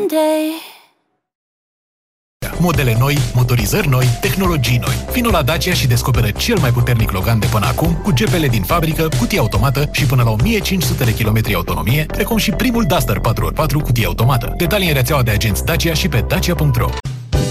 Modele noi, motorizări noi, tehnologii noi. Vino la Dacia și descoperă cel mai puternic Logan de până acum, cu GPL din fabrică, cutie automată și până la 1500 de kilometri autonomie, precum și primul Duster 4x4 cutie automată. Detalii în rețeaua de agenți Dacia și pe dacia.ro.